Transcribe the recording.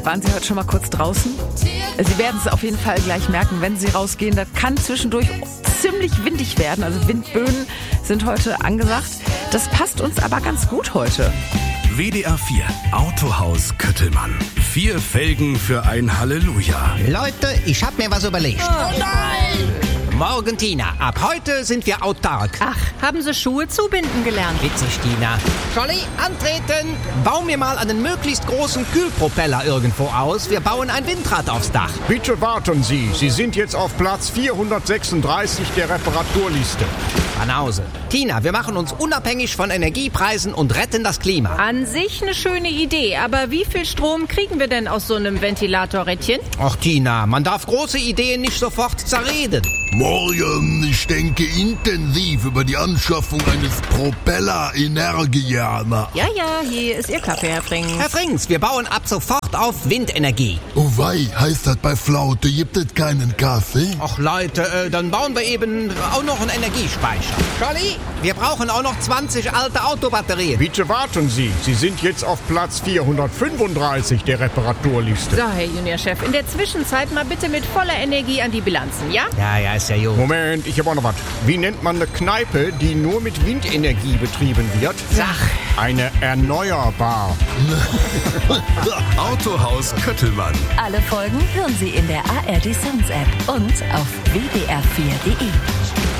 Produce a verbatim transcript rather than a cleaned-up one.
Waren Sie heute schon mal kurz draußen? Sie werden es auf jeden Fall gleich merken, wenn Sie rausgehen. Das kann zwischendurch ziemlich windig werden. Also Windböen sind heute angesagt. Das passt uns aber ganz gut heute. W D R vier Autohaus Köttelmann. Vier Felgen für ein Halleluja. Leute, ich hab mir was überlegt. Oh nein! Morgen, Tina. Ab heute sind wir autark. Ach, haben Sie Schuhe zubinden gelernt? Witzig, Tina. Jolly, antreten! Bau mir mal einen möglichst großen Kühlpropeller irgendwo aus. Wir bauen ein Windrad aufs Dach. Bitte warten Sie. Sie sind jetzt auf Platz vierhundertsechsunddreißig der Reparaturliste. Banause. Tina, wir machen uns unabhängig von Energiepreisen und retten das Klima. An sich eine schöne Idee, aber wie viel Strom kriegen wir denn aus so einem Ventilatorrädchen? Ach, Tina, man darf große Ideen nicht sofort zerreden. Morgen, ich denke intensiv über die Anschaffung eines Propeller-Energianer. Ja, ja, hier ist Ihr Kaffee, Herr Frings. Herr Frings, wir bauen ab sofort auf Windenergie. Oh wei, heißt das bei Flaute, gibt es keinen Kaffee? Ach Leute, äh, dann bauen wir eben auch noch einen Energiespeicher. Jolly, wir brauchen auch noch zwanzig alte Autobatterien. Bitte warten Sie. Sie sind jetzt auf Platz vierhundertfünfunddreißig der Reparaturliste. So, Herr Juniorchef, in der Zwischenzeit mal bitte mit voller Energie an die Bilanzen, ja? Ja, ja, ist ja jung. Moment, ich habe auch noch was. Wie nennt man eine Kneipe, die nur mit Windenergie betrieben wird? Sach. Eine Erneuerbar. Autohaus Köttelmann. Alle Folgen hören Sie in der A R D Sounds App und auf w d r vier punkt d e.